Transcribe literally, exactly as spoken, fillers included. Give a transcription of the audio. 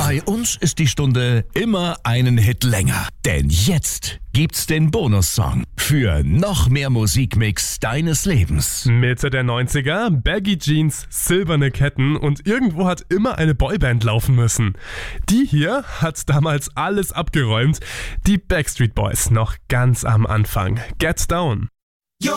Bei uns ist die Stunde immer einen Hit länger. Denn jetzt gibt's den Bonussong für noch mehr Musikmix deines Lebens. Mitte der neunziger, Baggy Jeans, silberne Ketten und irgendwo hat immer eine Boyband laufen müssen. Die hier hat damals alles abgeräumt. Die Backstreet Boys noch ganz am Anfang. Get Down.